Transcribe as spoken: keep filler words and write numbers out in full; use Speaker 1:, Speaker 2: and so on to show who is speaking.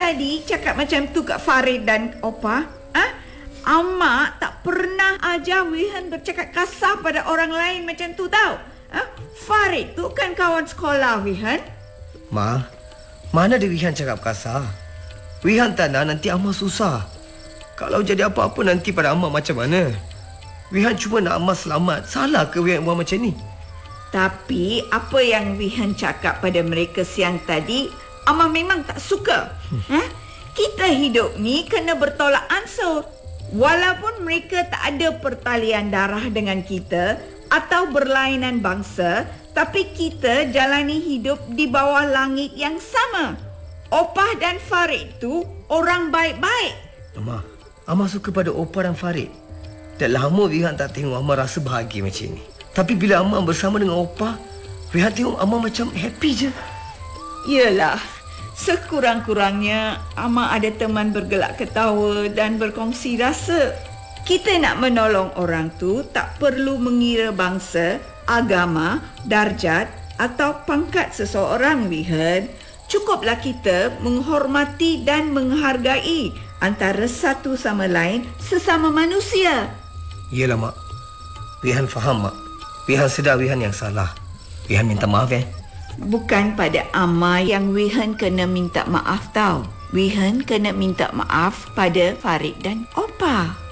Speaker 1: tadi cakap macam tu kat Farid dan Opah? Ha? Amak tak pernah ajar Wihan bercakap kasar pada orang lain macam tu tau. Ha? Farid tu kan kawan sekolah Wihan.
Speaker 2: Ma, mana ada Wihan cakap kasar? Wihan tak nak nanti Amak susah. Kalau jadi apa-apa nanti pada Amak macam mana? Wihan cuma nak Amak selamat. Salah ke Wihan buat macam ni?
Speaker 1: Tapi apa yang Wihan cakap pada mereka siang tadi, Amak memang tak suka. Hmm. Ha? Kita hidup ni kena bertolak ansur. Walaupun mereka tak ada pertalian darah dengan kita atau berlainan bangsa, tapi kita jalani hidup di bawah langit yang sama. Opah dan Farid tu orang baik-baik.
Speaker 2: Amak, Amak suka pada Opah dan Farid. Dah lama Wihan tak tengok Amak rasa bahagia macam ni. Tapi bila Amak bersama dengan Opah, Wihan tengok Amak macam happy je.
Speaker 1: Yelah, sekurang-kurangnya Amak ada teman bergelak ketawa dan berkongsi rasa. Kita nak menolong orang tu tak perlu mengira bangsa, agama, darjat atau pangkat seseorang, Wihan. Cukuplah kita menghormati dan menghargai antara satu sama lain sesama manusia.
Speaker 2: Yelah, Mak. Wihan faham, Mak. Wihan sedar Wihan yang salah. Wihan minta maaf, eh.
Speaker 1: Bukan pada Amma yang Wihan kena minta maaf tau. Wihan kena minta maaf pada Farid dan Opah.